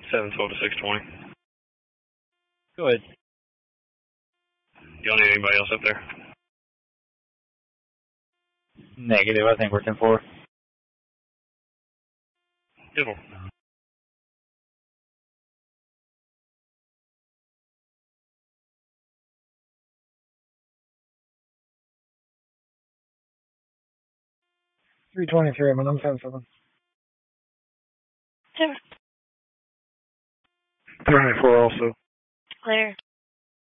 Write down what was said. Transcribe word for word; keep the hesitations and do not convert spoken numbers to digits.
seven twelve to six twenty. Go ahead. Y'all need anybody else up there? Negative, I think we're ten four. Beautiful. three twenty-three, I'm on ten seven. Timber. three ninety-four also. Clear.